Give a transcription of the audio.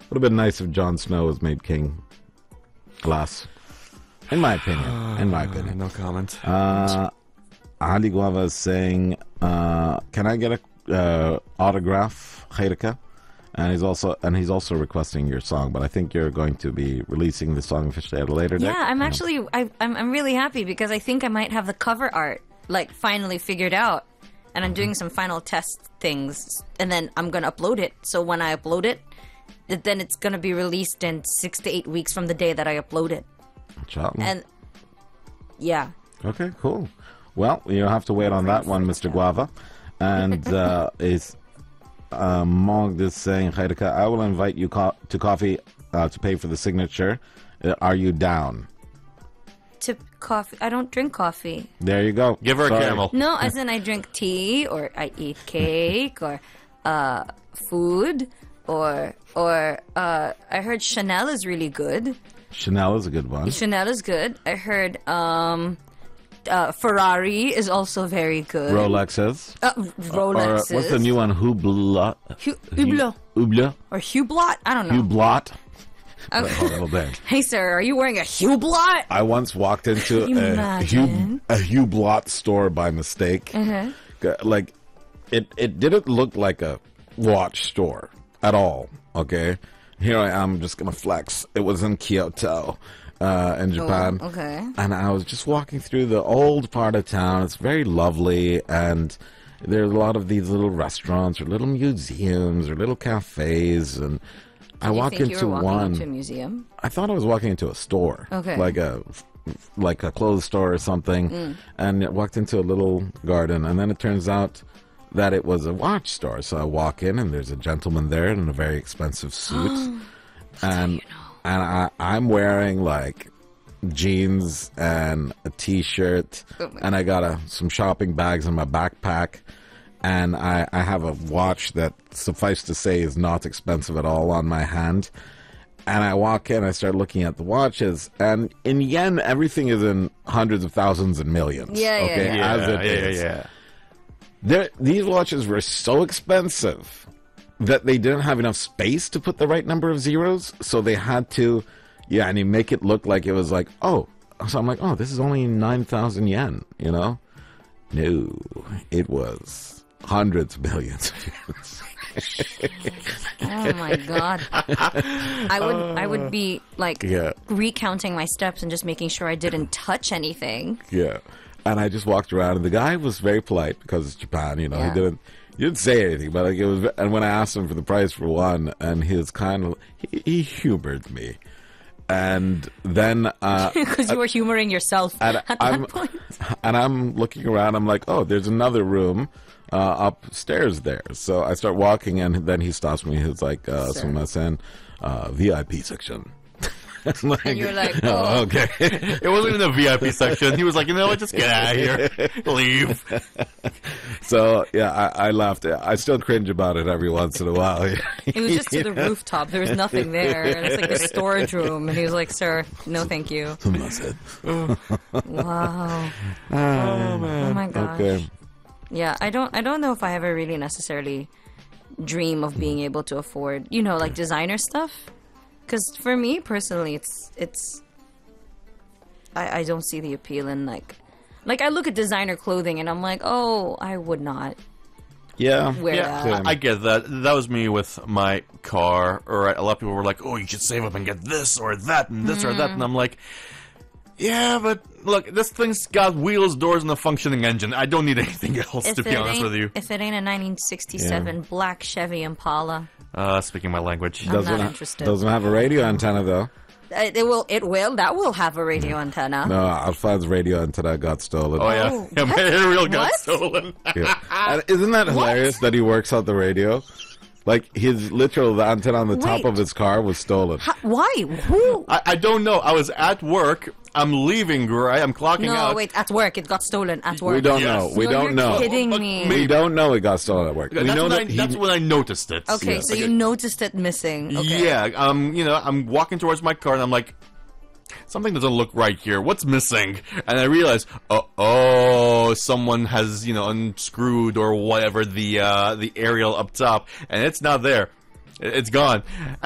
Would have been nice if Jon Snow was made king. Alas. In my opinion. No comment. Ali Guava is saying, can I get a autograph, Khairika? And he's also requesting your song, but I think you're going to be releasing the song officially at a later date. Yeah, I'm actually I'm really happy because I think I might have the cover art finally figured out, and I'm doing some final test things, and then I'm gonna upload it. So when I upload it, then it's gonna be released in 6 to 8 weeks from the day that I upload it. And yeah. Okay, cool. Well, you have to wait on that one, Mr. Guava. And is Mog is saying, Khairika, I will invite you to coffee to pay for the signature. Are you down? To coffee? I don't drink coffee. There you go. Give her a camel. No, as in I drink tea, or I eat cake, or food, or I heard Chanel is really good. Chanel is a good one. Chanel is good. I heard Ferrari is also very good. Rolexes. Rolexes. Or, what's the new one? Hublot. Hublot. Or Hublot? I don't know. Hublot. Okay. Hey, sir, are you wearing a Hublot? I once walked into a Hublot store by mistake. Like, it didn't look like a watch store at all. Okay, here I am, just gonna flex. It was in Kyoto, in Japan. Oh, okay. And I was just walking through the old part of town. It's very lovely, and there's a lot of these little restaurants or little museums or little cafes, and I walk into you were walking one. into a museum? I thought I was walking into a store, okay, like a clothes store or something, and I walked into a little garden, and then it turns out that it was a watch store. So I walk in, and there's a gentleman there in a very expensive suit, and I'm wearing like jeans and a t-shirt, and I got some shopping bags in my backpack. And I have a watch that, suffice to say, is not expensive at all on my hand. And I walk in, I start looking at the watches, and in yen, everything is in hundreds of thousands and millions. These watches were so expensive that they didn't have enough space to put the right number of zeros, so they had to, and you make it look like it was like, oh. So I'm like, oh, this is only 9,000 yen, you know? No, it was hundreds of millions of years. Oh my god. I would be like recounting my steps and just making sure I didn't touch anything. Yeah. And I just walked around, and the guy was very polite because it's Japan, you know. He didn't say anything, but like it was. And when I asked him for the price for one, and he was kind of he humored me. And then because you were humoring yourself at that point. And I'm looking around, I'm like, oh, there's another room upstairs there. So I start walking, and then he stops me. He's like, sumimasen, VIP section. Like, and you're like, oh, okay. It wasn't in the VIP section. He was like, you know what, just get out of here. Leave. So, yeah, I laughed. I still cringe about it every once in a while. It was just to the rooftop. There was nothing there. And it's like a storage room. And he was like, sir, no thank you. Wow. Oh, man. Oh, my gosh. Okay. Yeah, I don't know if I ever really necessarily dream of being able to afford, like designer stuff. Because for me personally, I don't see the appeal in like I look at designer clothing and I'm like, oh, I would not. Wear that. I get that. That was me with my car. Or a lot of people were like, oh, you should save up and get this or that and this or that, and I'm like, yeah, but look, this thing's got wheels, doors, and a functioning engine. I don't need anything else, to be honest with you. If it ain't a 1967 black Chevy Impala. Speaking my language. I'm not interested. Doesn't have a radio antenna, though. That will have a radio antenna. No, Alphad's radio antenna got stolen. Oh, yeah. Yeah, my aerial got stolen. And isn't that hilarious that he works out the radio? Like, the antenna on the top of his car was stolen. Why? Who? I don't know. I was at work. I'm leaving, right? I'm clocking out. No, wait. At work. It got stolen. At work. We don't know. We don't know. You're kidding me. We don't know it got stolen at work. That's when I noticed it. Okay, so you noticed it missing. Okay. Yeah. I'm walking towards my car, and I'm like, something doesn't look right here. What's missing? And I realize, someone has, unscrewed or whatever the aerial up top, and it's not there. It's gone.